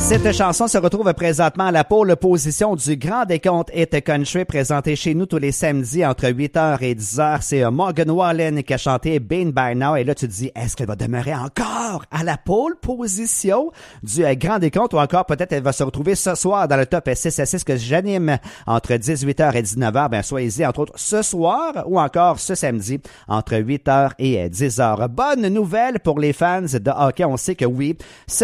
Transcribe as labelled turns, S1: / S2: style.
S1: Cette chanson se retrouve présentement à la pole position du Grand Décompte Hit Country présenté chez nous tous les samedis entre 8h et 10h. C'est Morgan Wallen qui a chanté Been By Now. Et là, tu te dis, est-ce qu'elle va demeurer encore à la pole position du Grand Décompte ou encore peut-être elle va se retrouver ce soir dans le top 6 à 6 que j'anime entre 18h et 19h. Ben, soyez-y entre autres ce soir ou encore ce samedi entre 8h et 10h. Bonne nouvelle pour les fans de hockey. On sait que oui, ce